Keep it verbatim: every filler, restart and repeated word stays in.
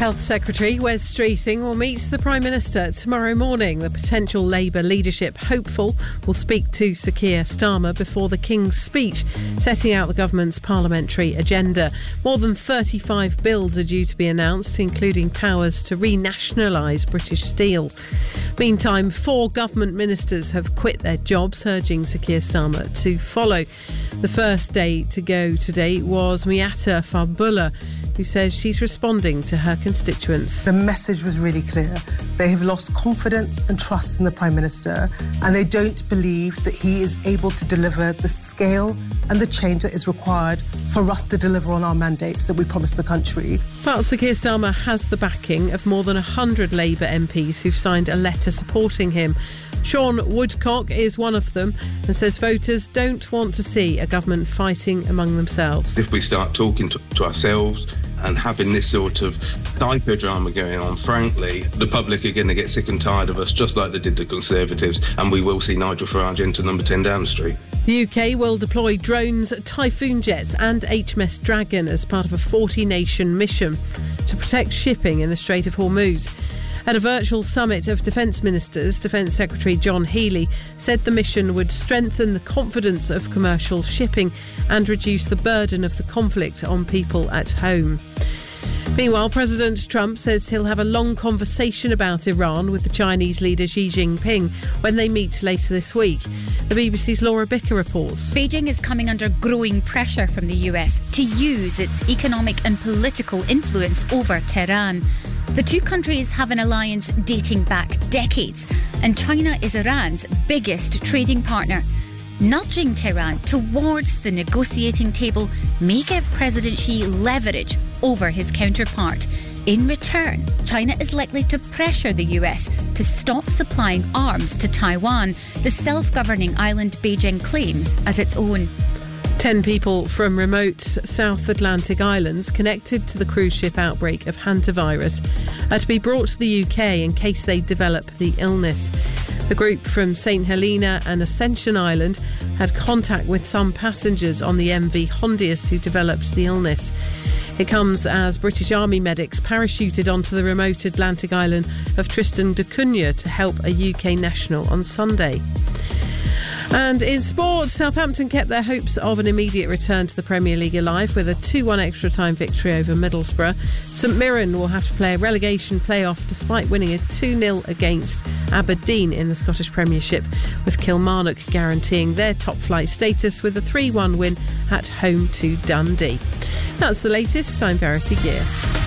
Health Secretary Wes Streeting will meet the Prime Minister tomorrow morning. The potential Labour leadership hopeful will speak to Sir Keir Starmer before the King's speech, setting out the government's parliamentary agenda. More than thirty-five bills are due to be announced, including powers to renationalise British Steel. Meantime, four government ministers have quit their jobs, urging Sir Keir Starmer to follow. The first day to go today was Miatta Fahnbulleh, who says she's responding to her constituents. The message was really clear. They have lost confidence and trust in the Prime Minister, and they don't believe that he is able to deliver the scale and the change that is required for us to deliver on our mandate that we promised the country. But Sir Keir Starmer has the backing of more than one hundred Labour M Ps who've signed a letter supporting him. Sean Woodcock is one of them and says voters don't want to see a government fighting among themselves. If we start talking to, to ourselves and having this sort of psychodrama going on, frankly, the public are going to get sick and tired of us, just like they did the Conservatives, and we will see Nigel Farage into number ten Downing Street. The U K will deploy drones, Typhoon jets and H M S Dragon as part of a forty-nation mission to protect shipping in the Strait of Hormuz. At a virtual summit of defence ministers, Defence Secretary John Healey said the mission would strengthen the confidence of commercial shipping and reduce the burden of the conflict on people at home. Meanwhile, President Trump says he'll have a long conversation about Iran with the Chinese leader Xi Jinping when they meet later this week. The B B C's Laura Bicker reports. Beijing is coming under growing pressure from the U S to use its economic and political influence over Tehran. The two countries have an alliance dating back decades, and China is Iran's biggest trading partner. Nudging Tehran towards the negotiating table may give President Xi leverage over his counterpart. In return, China is likely to pressure the U S to stop supplying arms to Taiwan, the self-governing island Beijing claims as its own. Ten people from remote South Atlantic islands connected to the cruise ship outbreak of hantavirus are to be brought to the U K in case they develop the illness. The group from Saint Helena and Ascension Island had contact with some passengers on the M V Hondius who developed the illness. It comes as British Army medics parachuted onto the remote Atlantic island of Tristan da Cunha to help a U K national on Sunday. And in sport, Southampton kept their hopes of an immediate return to the Premier League alive with a two one extra time victory over Middlesbrough. St Mirren will have to play a relegation playoff despite winning a two nil against Aberdeen in the Scottish Premiership, with Kilmarnock guaranteeing their top flight status with a three one win at home to Dundee. That's the latest. I'm Verity Gear.